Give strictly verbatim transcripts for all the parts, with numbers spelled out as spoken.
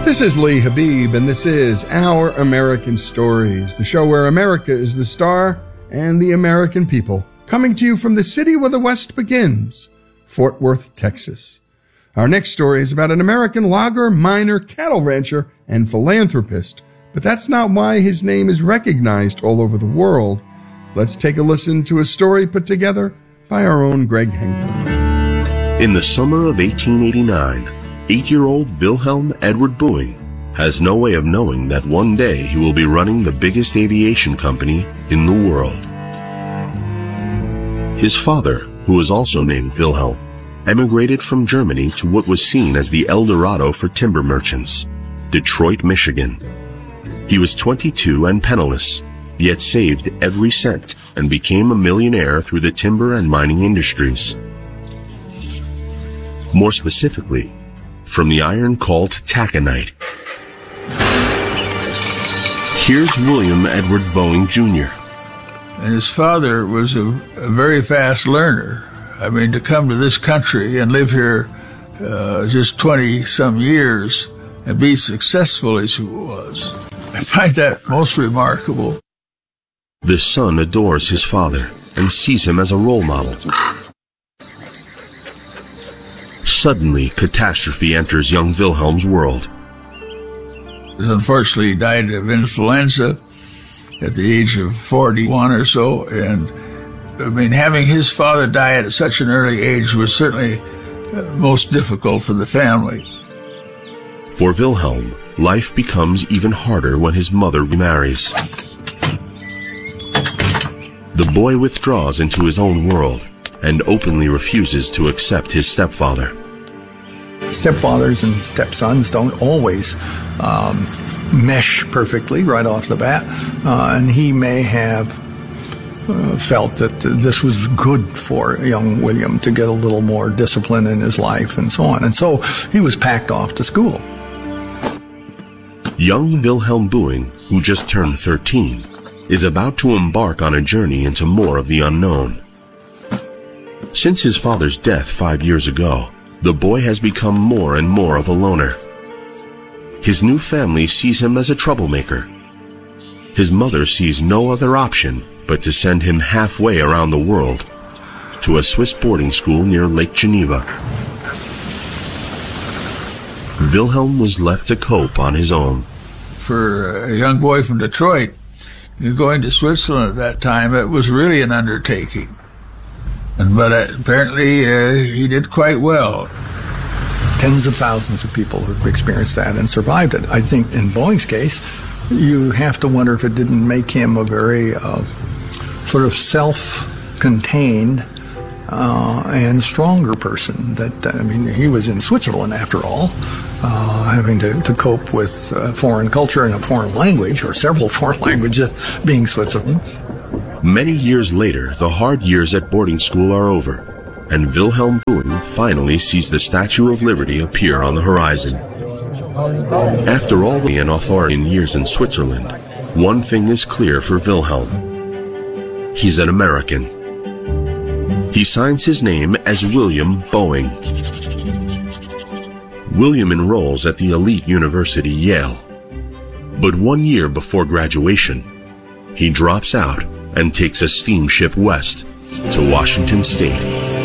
This is Lee Habib, and this is Our American Stories, the show where America is the star and the American people, coming to you from the city where the West begins, Fort Worth, Texas. Our next story is about an American logger, miner, cattle rancher, and philanthropist, but that's not why his name is recognized all over the world. Let's take a listen to a story put together by our own Greg Henkman. In the summer of eighteen eighty-nine, eight-year-old Wilhelm Edward Boeing has no way of knowing that one day he will be running the biggest aviation company in the world. His father, who was also named Wilhelm, emigrated from Germany to what was seen as the El Dorado for timber merchants, Detroit, Michigan. He was twenty-two and penniless, yet saved every cent and became a millionaire through the timber and mining industries. More specifically, from the iron called taconite. Here's William Edward Boeing Junior And his father was a, a very fast learner. I mean, to come to this country and live here uh, just twenty-some years and be successful as he was, I find that most remarkable. The son adores his father and sees him as a role model. Suddenly, catastrophe enters young Wilhelm's world. Unfortunately, he died of influenza at the age of forty-one or so, and I mean, having his father die at such an early age was certainly uh, most difficult for the family. For Wilhelm, life becomes even harder when his mother remarries. The boy withdraws into his own world and openly refuses to accept his stepfather. Stepfathers and stepsons don't always um, mesh perfectly right off the bat, uh, and he may have uh, felt that this was good for young William to get a little more discipline in his life and so on, and so he was packed off to school. Young Wilhelm Boeing, who just turned thirteen, is about to embark on a journey into more of the unknown. Since his father's death five years ago, the boy has become more and more of a loner. His new family sees him as a troublemaker. His mother sees no other option but to send him halfway around the world to a Swiss boarding school near Lake Geneva. Wilhelm was left to cope on his own. For a young boy from Detroit, going to Switzerland at that time, it was really an undertaking. And, but apparently uh, he did quite well. Tens of thousands of people have experienced that and survived it. I think in Boeing's case, you have to wonder if it didn't make him a very uh, sort of self-contained uh, and stronger person. That I mean, he was in Switzerland after all, uh, having to, to cope with uh, foreign culture and a foreign language, or several foreign languages, being Switzerland. Many years later, the hard years at boarding school are over, and Wilhelm Boeing finally sees the Statue of Liberty appear on the horizon. After all the authoritarian years in Switzerland, one thing is clear for Wilhelm. He's an American. He signs his name as William Boeing. William enrolls at the elite university Yale. But one year before graduation, he drops out and takes a steamship west to Washington State.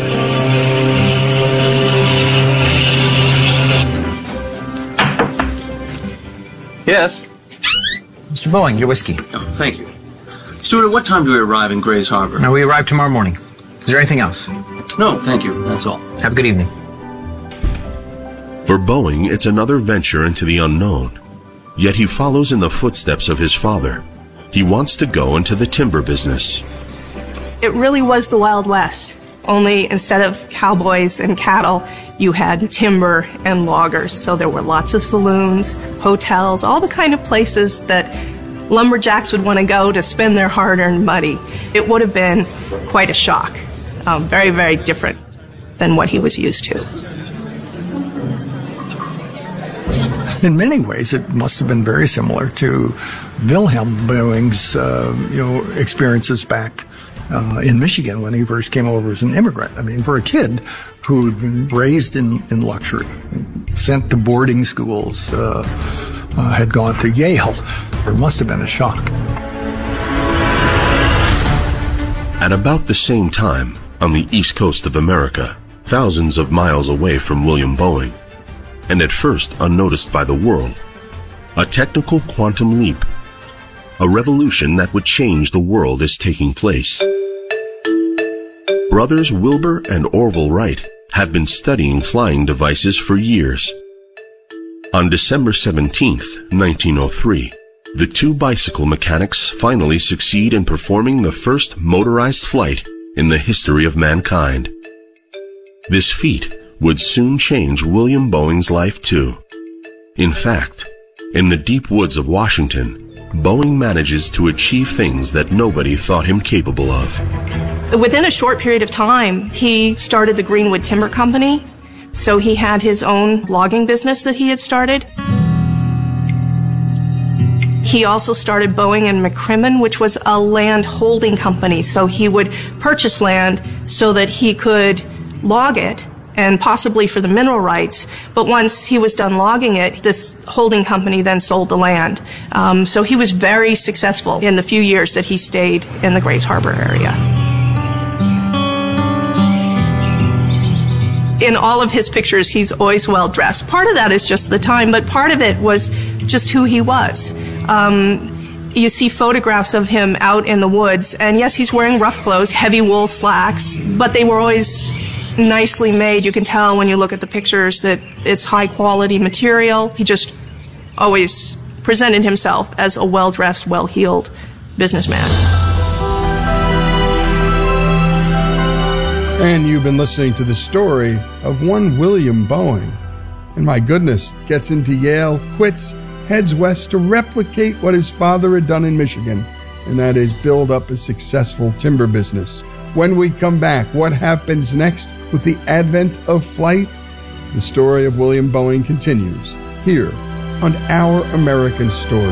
Yes? Mister Boeing, your whiskey. Oh, thank you. Stewart, at what time do we arrive in Grays Harbor? No, we arrive tomorrow morning. Is there anything else? No, thank you. That's all. Have a good evening. For Boeing, it's another venture into the unknown. Yet he follows in the footsteps of his father. He wants to go into the timber business. It really was the Wild West. Only instead of cowboys and cattle, you had timber and loggers. So there were lots of saloons, hotels, all the kind of places that lumberjacks would want to go to spend their hard-earned money. It would have been quite a shock. Um, very, very different than what he was used to. In many ways, it must have been very similar to Wilhelm Boeing's, uh, you know, experiences back uh, in Michigan when he first came over as an immigrant. I mean, for a kid who had been raised in, in luxury, sent to boarding schools, uh, uh, had gone to Yale. It must have been a shock. At about the same time, on the east coast of America, thousands of miles away from William Boeing, and at first unnoticed by the world, a technical quantum leap, a revolution that would change the world, is taking place. Brothers Wilbur and Orville Wright have been studying flying devices for years. On December seventeenth, nineteen oh three, the two bicycle mechanics finally succeed in performing the first motorized flight in the history of mankind. This feat would soon change William Boeing's life too. In fact, in the deep woods of Washington, Boeing manages to achieve things that nobody thought him capable of. Within a short period of time, he started the Greenwood Timber Company. So he had his own logging business that he had started. He also started Boeing and McCrimmon, which was a land holding company. So he would purchase land so that he could log it, and possibly for the mineral rights. But once he was done logging it, this holding company then sold the land. Um, so he was very successful in the few years that he stayed in the Grays Harbor area. In all of his pictures, he's always well dressed. Part of that is just the time, but part of it was just who he was. Um, you see photographs of him out in the woods, and yes, he's wearing rough clothes, heavy wool slacks, but they were always nicely made. You can tell when you look at the pictures that it's high quality material. He just always presented himself as a well-dressed, well-heeled businessman. And you've been listening to the story of one William Boeing. And my goodness, gets into Yale, quits, heads west to replicate what his father had done in Michigan, and that is build up a successful timber business. When we come back, what happens next with the advent of flight? The story of William Boeing continues here on Our American Stories.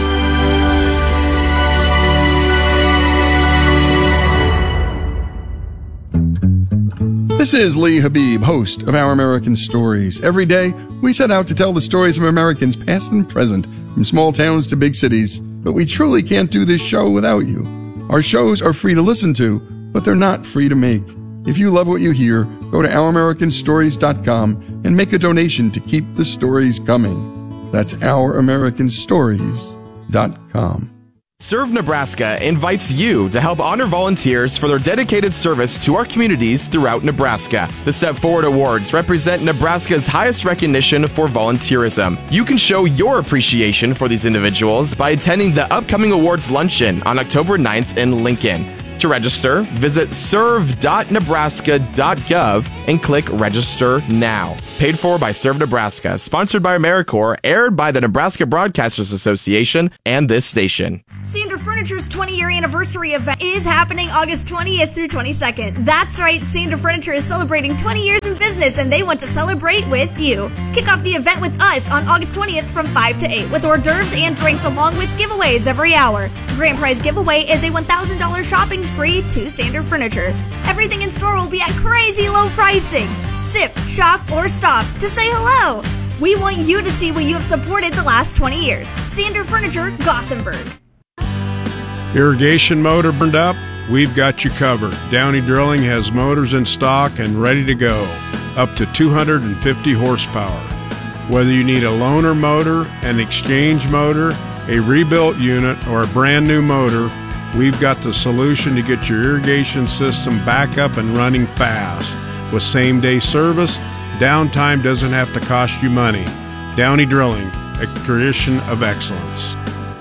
This is Lee Habib, host of Our American Stories. Every day, we set out to tell the stories of Americans past and present, from small towns to big cities, but we truly can't do this show without you. Our shows are free to listen to, but they're not free to make. If you love what you hear, go to our american stories dot com and make a donation to keep the stories coming. That's our american stories dot com. Serve Nebraska invites you to help honor volunteers for their dedicated service to our communities throughout Nebraska. The Step Forward Awards represent Nebraska's highest recognition for volunteerism. You can show your appreciation for these individuals by attending the upcoming awards luncheon on October ninth in Lincoln. To register, visit serve dot nebraska dot gov and click Register Now. Paid for by Serve Nebraska, sponsored by AmeriCorps, aired by the Nebraska Broadcasters Association and this station. Sander Furniture's twenty-year anniversary event is happening August twentieth through twenty-second. That's right, Sander Furniture is celebrating twenty years in business, and they want to celebrate with you. Kick off the event with us on August twentieth from five to eight, with hors d'oeuvres and drinks along with giveaways every hour. The grand prize giveaway is a one thousand dollars shopping spree to Sander Furniture. Everything in store will be at crazy low pricing. Sip, shop, or stop to say hello. We want you to see what you have supported the last twenty years. Sander Furniture, Gothenburg. Irrigation motor burned up? We've got you covered. Downey Drilling has motors in stock and ready to go, up to two hundred fifty horsepower. Whether you need a loaner motor, an exchange motor, a rebuilt unit, or a brand new motor, we've got the solution to get your irrigation system back up and running fast. With same-day service, downtime doesn't have to cost you money. Downey Drilling, a tradition of excellence.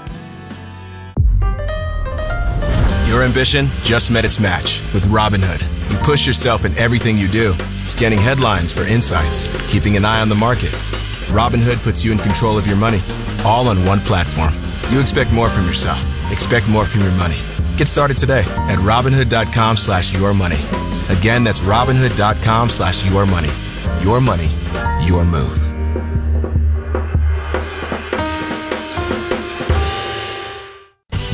Your ambition just met its match with Robinhood. You push yourself in everything you do, scanning headlines for insights, keeping an eye on the market. Robinhood puts you in control of your money, all on one platform. You expect more from yourself. Expect more from your money. Get started today at Robinhood.com slash your money. Again, that's Robinhood.com slash your money. Your money, your move.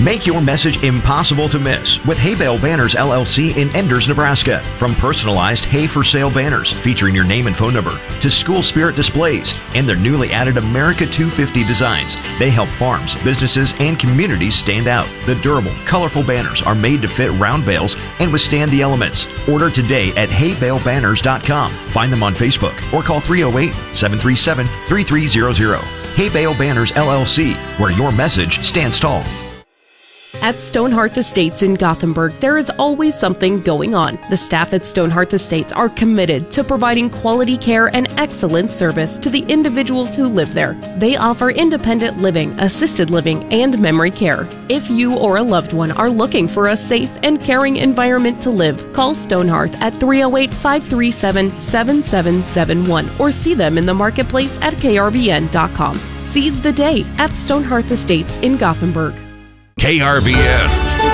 Make your message impossible to miss with Hay Bale Banners L L C in Enders, Nebraska. From personalized hay for sale banners featuring your name and phone number to school spirit displays and their newly added America two fifty designs, they help farms, businesses, and communities stand out. The durable, colorful banners are made to fit round bales and withstand the elements. Order today at hay bale banners dot com. Find them on Facebook or call three oh eight, seven three seven, three three zero zero. Hay Bale Banners L L C, where your message stands tall. At Stonehearth Estates in Gothenburg, there is always something going on. The staff at Stonehearth Estates are committed to providing quality care and excellent service to the individuals who live there. They offer independent living, assisted living, and memory care. If you or a loved one are looking for a safe and caring environment to live, call Stonehearth at three oh eight, five three seven, seven seven seven one or see them in the marketplace at K R B N dot com. Seize the day at Stonehearth Estates in Gothenburg. K R B N.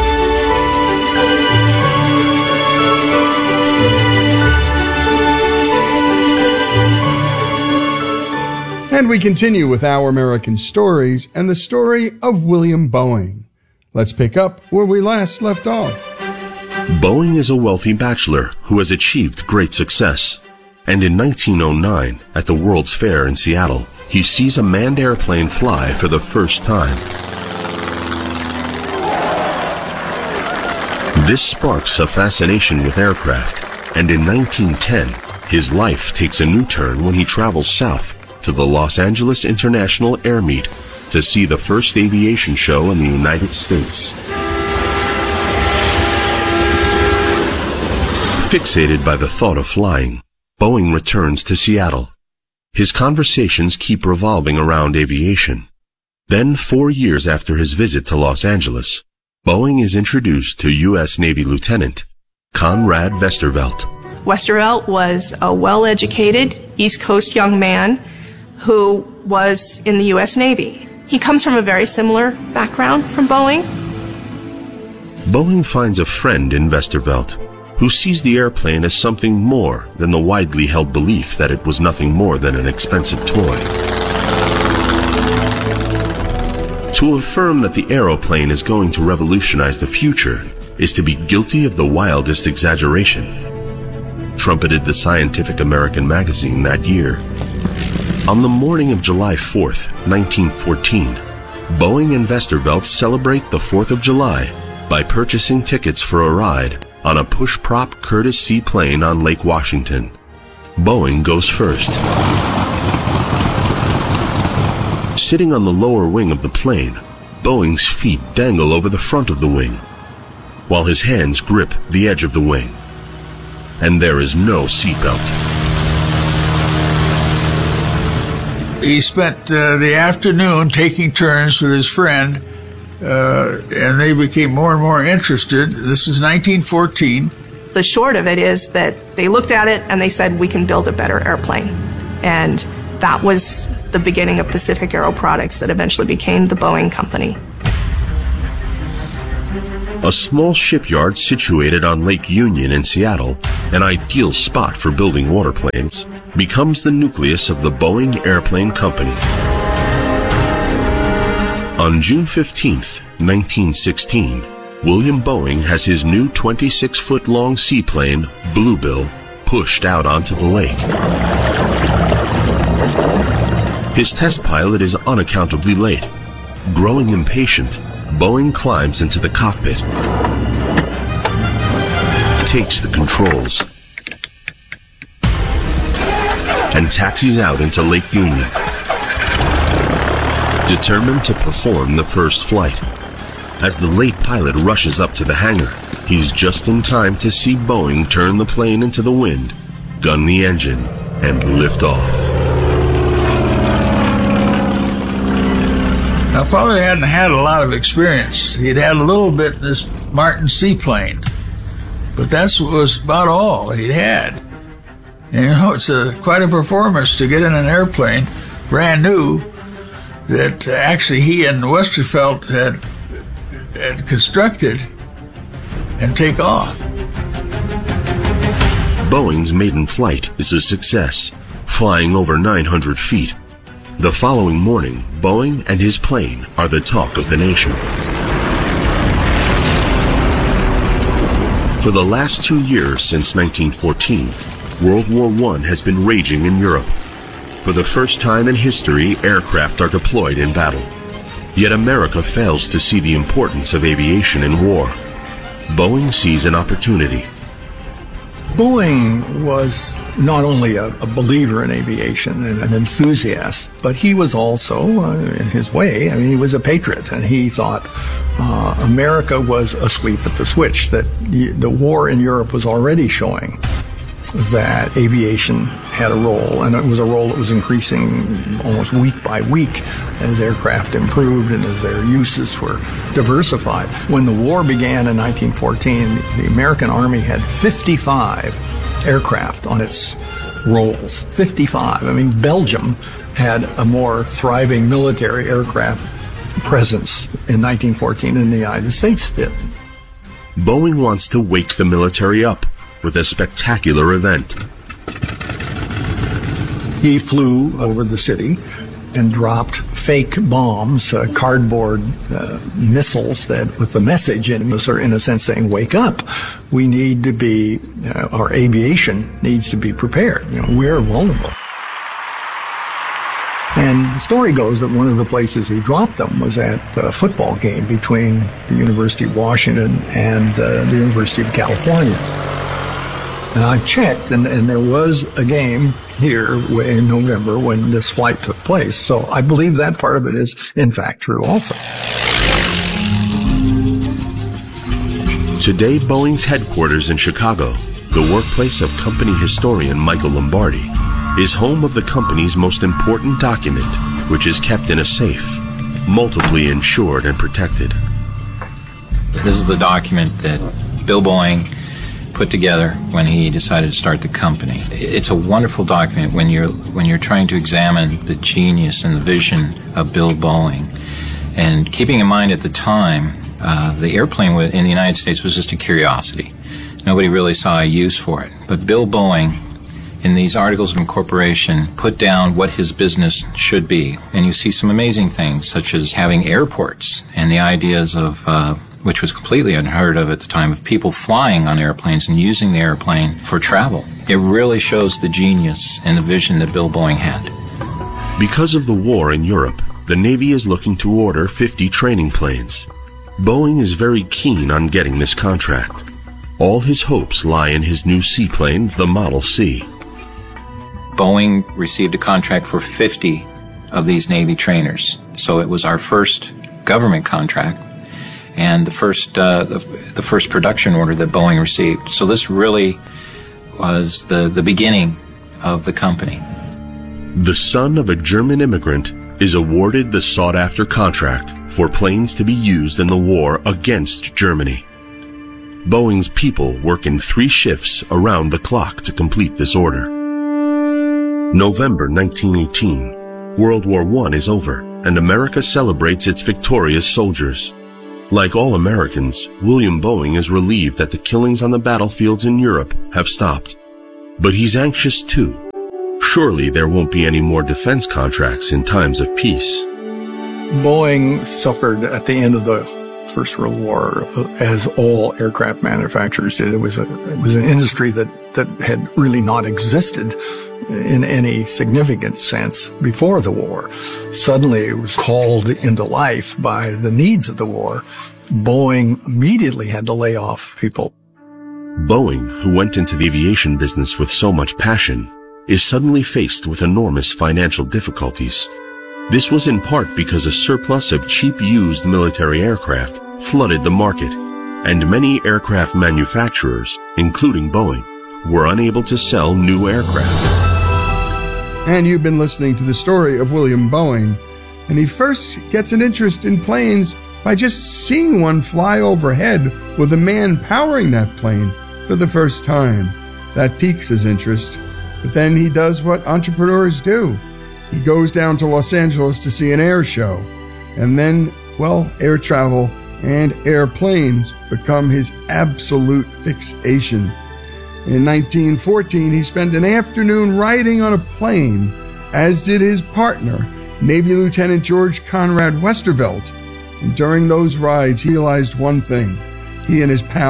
And we continue with Our American Stories and the story of William Boeing. Let's pick up where we last left off. Boeing is a wealthy bachelor who has achieved great success. And in nineteen oh nine, at the World's Fair in Seattle, he sees a manned airplane fly for the first time. This sparks a fascination with aircraft, and in nineteen ten, his life takes a new turn when he travels south to the Los Angeles International Air Meet to see the first aviation show in the United States. Fixated by the thought of flying, Boeing returns to Seattle. His conversations keep revolving around aviation. Then, four years after his visit to Los Angeles, Boeing is introduced to U S Navy Lieutenant Conrad Westervelt. Westervelt was a well-educated East Coast young man who was in the U S Navy. He comes from a very similar background from Boeing. Boeing finds a friend in Westervelt, who sees the airplane as something more than the widely held belief that it was nothing more than an expensive toy. To affirm that the aeroplane is going to revolutionize the future is to be guilty of the wildest exaggeration, trumpeted the Scientific American magazine that year. On the morning of July fourth, nineteen fourteen, Boeing and Westervelt celebrate the fourth of July by purchasing tickets for a ride on a push-prop Curtiss seaplane on Lake Washington. Boeing goes first. Sitting on the lower wing of the plane, Boeing's feet dangle over the front of the wing, while his hands grip the edge of the wing. And there is no seatbelt. He spent uh, the afternoon taking turns with his friend, uh, and they became more and more interested. This is nineteen fourteen. The short of it is that they looked at it and they said, we can build a better airplane. And that was the beginning of Pacific Aero Products that eventually became the Boeing Company. A small shipyard situated on Lake Union in Seattle, an ideal spot for building waterplanes, becomes the nucleus of the Boeing Airplane Company. On June fifteenth, nineteen sixteen, William Boeing has his new twenty-six foot long seaplane, Bluebill, pushed out onto the lake. His test pilot is unaccountably late. Growing impatient, Boeing climbs into the cockpit, takes the controls, and taxis out into Lake Union, determined to perform the first flight. As the late pilot rushes up to the hangar, he's just in time to see Boeing turn the plane into the wind, gun the engine, and lift off. Now, Father hadn't had a lot of experience. He'd had a little bit in this Martin seaplane, but that's what was about all he'd had. And, you know, it's a, quite a performance to get in an airplane, brand new, that actually he and Westervelt had, had constructed and take off. Boeing's maiden flight is a success, flying over nine hundred feet. The following morning, Boeing and his plane are the talk of the nation. For the last two years since nineteen fourteen, World War One has been raging in Europe. For the first time in history, aircraft are deployed in battle. Yet America fails to see the importance of aviation in war. Boeing sees an opportunity. Boeing was not only a, a believer in aviation and an enthusiast, but he was also, uh, in his way, I mean, he was a patriot, and he thought uh, America was asleep at the switch, that the war in Europe was already showing that aviation had a role, and it was a role that was increasing almost week by week as aircraft improved and as their uses were diversified. When the war began in nineteen fourteen, the American Army had fifty-five aircraft on its rolls. fifty-five. I mean, Belgium had a more thriving military aircraft presence in nineteen fourteen than the United States did. Boeing wants to wake the military up with a spectacular event. He flew over the city and dropped fake bombs, uh, cardboard uh, missiles that with the message in them, in a sense saying, wake up. We need to be, uh, our aviation needs to be prepared. You know, we're vulnerable. And the story goes that one of the places he dropped them was at a football game between the University of Washington and uh, the University of California. And I've checked, and, and there was a game here in November when this flight took place. So I believe that part of it is, in fact, true also. Today, Boeing's headquarters in Chicago, the workplace of company historian Michael Lombardi, is home of the company's most important document, which is kept in a safe, multiply insured and protected. This is the document that Bill Boeing put together when he decided to start the company. It's a wonderful document when you're when you're trying to examine the genius and the vision of Bill Boeing. And keeping in mind at the time, uh, the airplane in the United States was just a curiosity. Nobody really saw a use for it. But Bill Boeing, in these articles of incorporation, put down what his business should be. And you see some amazing things, such as having airports and the ideas of uh, which was completely unheard of at the time, of people flying on airplanes and using the airplane for travel. It really shows the genius and the vision that Bill Boeing had. Because of the war in Europe, the Navy is looking to order fifty training planes. Boeing is very keen on getting this contract. All his hopes lie in his new seaplane, the Model C. Boeing received a contract for fifty of these Navy trainers, so it was our first government contract and the first uh, the, the first production order that Boeing received. So this really was the, the beginning of the company. The son of a German immigrant is awarded the sought-after contract for planes to be used in the war against Germany. Boeing's people work in three shifts around the clock to complete this order. November nineteen eighteen. World War One is over, and America celebrates its victorious soldiers. Like all Americans, William Boeing is relieved that the killings on the battlefields in Europe have stopped. But he's anxious too. Surely there won't be any more defense contracts in times of peace. Boeing suffered at the end of the First World War, as all aircraft manufacturers did. It was a, it was an industry that, that had really not existed in any significant sense before the war. Suddenly it was called into life by the needs of the war. Boeing immediately had to lay off people. Boeing, who went into the aviation business with so much passion, is suddenly faced with enormous financial difficulties. This was in part because a surplus of cheap used military aircraft flooded the market, and many aircraft manufacturers, including Boeing, were unable to sell new aircraft. And you've been listening to the story of William Boeing, and he first gets an interest in planes by just seeing one fly overhead with a man powering that plane for the first time. That piques his interest, but then he does what entrepreneurs do. He goes down to Los Angeles to see an air show, and then, well, air travel and airplanes become his absolute fixation. In nineteen fourteen, he spent an afternoon riding on a plane, as did his partner, Navy Lieutenant George Conrad Westervelt. And during those rides, he realized one thing. He and his pal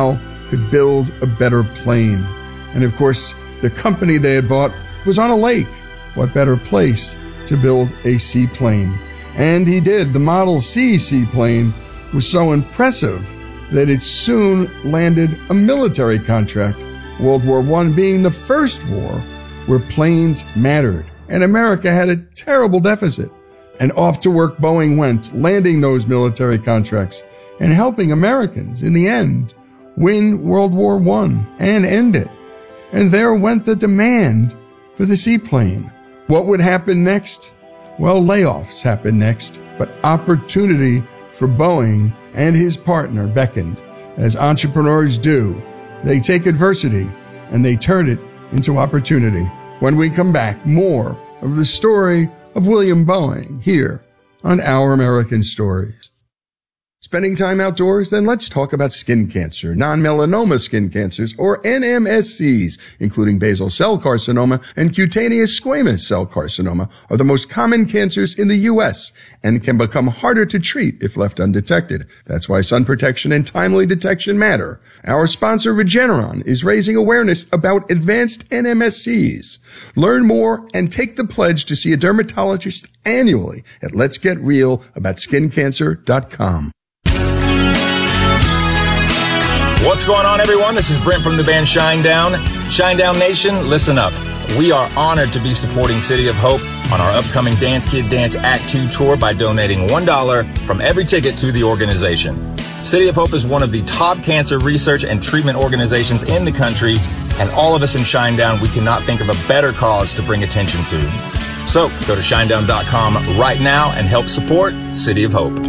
could build a better plane. And of course, the company they had bought was on a lake. What better place to build a seaplane? And he did. The Model C seaplane was so impressive that it soon landed a military contract, World War One being the first war where planes mattered. And America had a terrible deficit. And off to work Boeing went, landing those military contracts and helping Americans, in the end, win World War One and end it. And there went the demand for the seaplane. What would happen next? Well, layoffs happened next, but opportunity for Boeing and his partner beckoned. As entrepreneurs do, they take adversity and they turn it into opportunity. When we come back, more of the story of William Boeing here on Our American Stories. Spending time outdoors? Then let's talk about skin cancer, non-melanoma skin cancers, or N M S Cs, including basal cell carcinoma and cutaneous squamous cell carcinoma, are the most common cancers in the U S and can become harder to treat if left undetected. That's why sun protection and timely detection matter. Our sponsor, Regeneron, is raising awareness about advanced N M S Cs. Learn more and take the pledge to see a dermatologist annually at lets get real about skin cancer dot com. What's going on, everyone? This is Brent from the band Shinedown. Shinedown Nation, listen up. We are honored to be supporting City of Hope on our upcoming Dance Kid Dance Act two tour by donating one dollar from every ticket to the organization. City of Hope is one of the top cancer research and treatment organizations in the country, and all of us in Shinedown, we cannot think of a better cause to bring attention to. So go to shinedown dot com right now and help support City of Hope.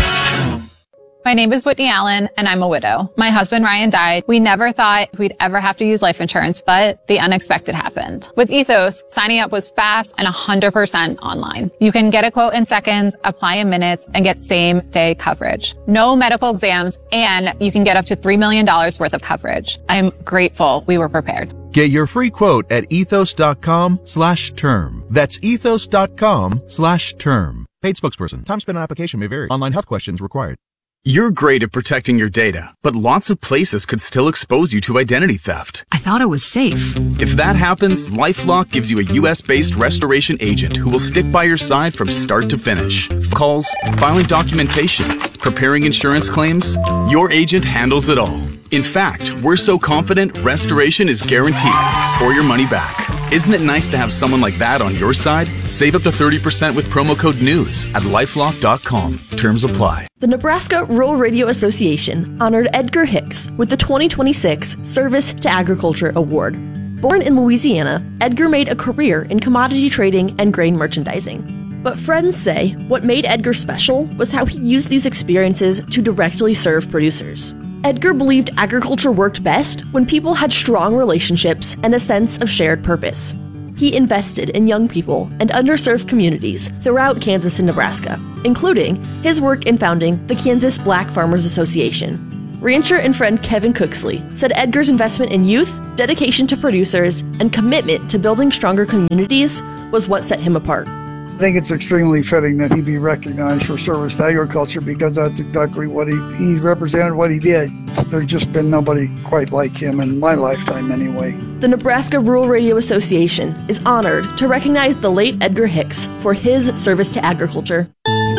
My name is Whitney Allen, and I'm a widow. My husband, Ryan, died. We never thought we'd ever have to use life insurance, but the unexpected happened. With Ethos, signing up was fast and one hundred percent online. You can get a quote in seconds, apply in minutes, and get same-day coverage. No medical exams, and you can get up to three million dollars worth of coverage. I'm grateful we were prepared. Get your free quote at ethos.com slash term. That's ethos.com slash term. Paid spokesperson. Time spent on application may vary. Online health questions required. You're great at protecting your data, but lots of places could still expose you to identity theft. I thought it was safe. If that happens, LifeLock gives you a U S-based restoration agent who will stick by your side from start to finish. Calls, filing documentation, preparing insurance claims, your agent handles it all. In fact, we're so confident restoration is guaranteed or your money back. Isn't it nice to have someone like that on your side? Save up to thirty percent with promo code NEWS at lifelock dot com. Terms apply. The Nebraska Rural Radio Association honored Edgar Hicks with the twenty twenty-six Service to Agriculture Award. Born in Louisiana, Edgar made a career in commodity trading and grain merchandising. But friends say what made Edgar special was how he used these experiences to directly serve producers. Edgar believed agriculture worked best when people had strong relationships and a sense of shared purpose. He invested in young people and underserved communities throughout Kansas and Nebraska, including his work in founding the Kansas Black Farmers Association. Rancher and friend Kevin Cooksley said Edgar's investment in youth, dedication to producers, and commitment to building stronger communities was what set him apart. I think it's extremely fitting that he be recognized for service to agriculture because that's exactly what he, he represented, what he did. There's just been nobody quite like him in my lifetime anyway. The Nebraska Rural Radio Association is honored to recognize the late Edgar Hicks for his service to agriculture.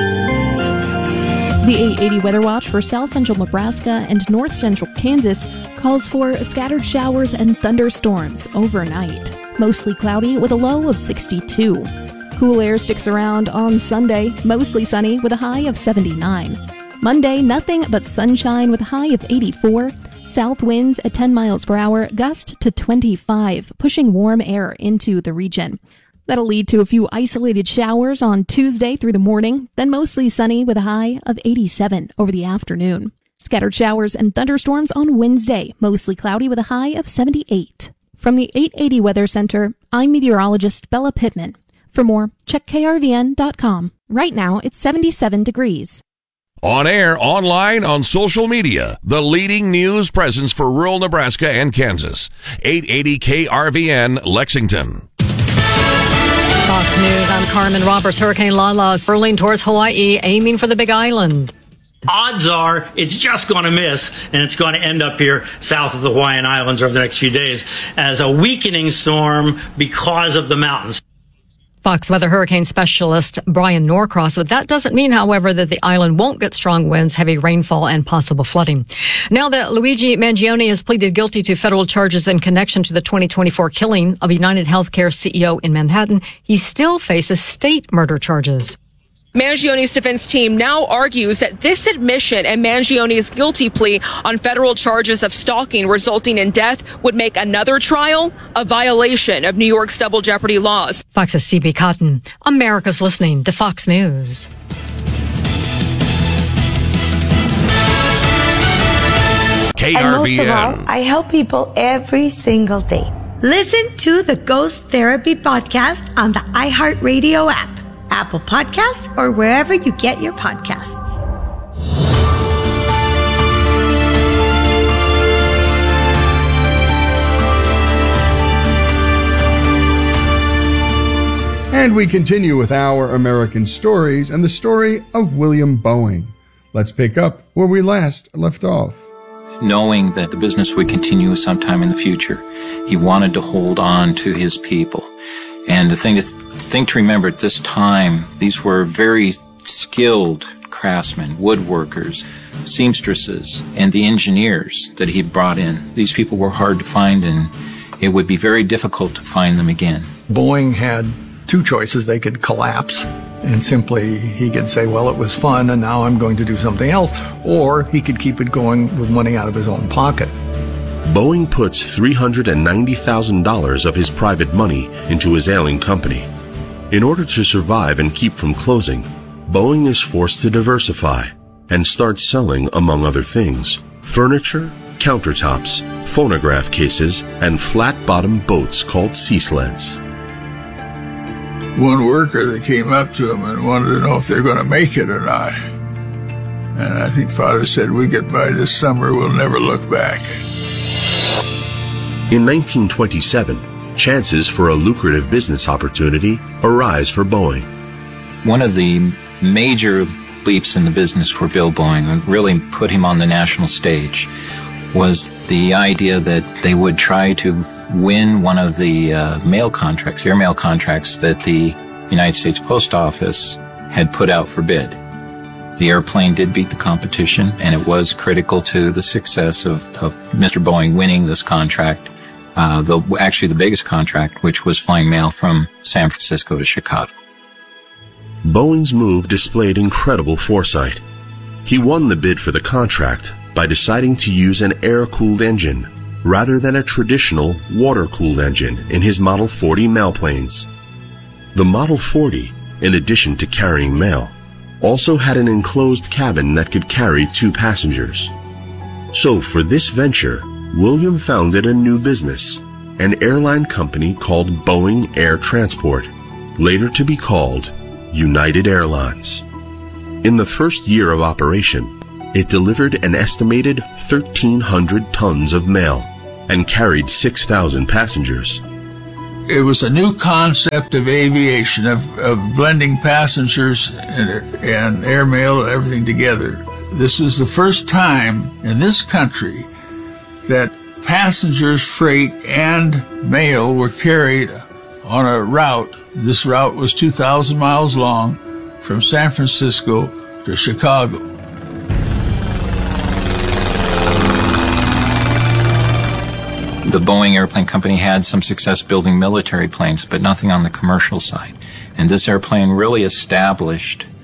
The eight eighty Weather Watch for south central Nebraska and north central Kansas calls for scattered showers and thunderstorms overnight. Mostly cloudy with a low of sixty-two. Cool air sticks around on Sunday, mostly sunny with a high of seventy-nine. Monday, nothing but sunshine with a high of eighty-four. South winds at ten miles per hour, gust to twenty-five, pushing warm air into the region. That'll lead to a few isolated showers on Tuesday through the morning, then mostly sunny with a high of eighty-seven over the afternoon. Scattered showers and thunderstorms on Wednesday, mostly cloudy with a high of seventy-eight. From the eight eighty Weather Center, I'm meteorologist Bella Pittman. For more, check K R V N dot com. Right now, it's seventy-seven degrees. On air, online, on social media, the leading news presence for rural Nebraska and Kansas. eight eighty K R V N, Lexington. Fox News, I'm Carmen Roberts. Hurricane Lala is hurling towards Hawaii, aiming for the Big Island. Odds are it's just going to miss, and it's going to end up here south of the Hawaiian Islands over the next few days as a weakening storm because of the mountains. Fox Weather hurricane specialist Brian Norcross. But that doesn't mean, however, that the island won't get strong winds, heavy rainfall, and possible flooding. Now that Luigi Mangione has pleaded guilty to federal charges in connection to the twenty twenty-four killing of United Healthcare C E O in Manhattan, he still faces state murder charges. Mangione's defense team now argues that this admission and Mangione's guilty plea on federal charges of stalking resulting in death would make another trial a violation of New York's double jeopardy laws. Fox's C B Cotton. America's listening to Fox News. K R V N. And most of all, I help people every single day. Listen to the Ghost Therapy Podcast on the iHeartRadio app, Apple Podcasts, or wherever you get your podcasts. And we continue with Our American Stories and the story of William Boeing. Let's pick up where we last left off. Knowing that the business would continue sometime in the future, he wanted to hold on to his people. And the thing to th- think to remember at this time, these were very skilled craftsmen, woodworkers, seamstresses, and the engineers that he brought in. These people were hard to find, and it would be very difficult to find them again. Boeing had two choices. They could collapse, and simply he could say, well, it was fun, and now I'm going to do something else. Or he could keep it going with money out of his own pocket. Boeing puts three hundred ninety thousand dollars of his private money into his ailing company. In order to survive and keep from closing, Boeing is forced to diversify and start selling, among other things, furniture, countertops, phonograph cases, and flat-bottom boats called sea sleds. One worker that came up to him and wanted to know if they're going to make it or not. And I think Father said, we get by this summer, we'll never look back. In nineteen twenty-seven, chances for a lucrative business opportunity arise for Boeing. One of the major leaps in the business for Bill Boeing, and really put him on the national stage, was the idea that they would try to win one of the uh, mail contracts, airmail contracts that the United States Post Office had put out for bid. The airplane did beat the competition, and it was critical to the success of, of Mister Boeing winning this contract, uh, the, actually the biggest contract, which was flying mail from San Francisco to Chicago. Boeing's move displayed incredible foresight. He won the bid for the contract by deciding to use an air-cooled engine rather than a traditional water-cooled engine in his Model forty mailplanes. The Model forty, in addition to carrying mail, also had an enclosed cabin that could carry two passengers. So for this venture, William founded a new business, an airline company called Boeing Air Transport, later to be called United Airlines. In the first year of operation, it delivered an estimated thirteen hundred tons of mail and carried six thousand passengers. It was a new concept of aviation, of, of blending passengers and, and airmail and everything together. This was the first time in this country that passengers, freight, and mail were carried on a route. This route was two thousand miles long from San Francisco to Chicago. The Boeing Airplane Company had some success building military planes, but nothing on the commercial side. And this airplane really established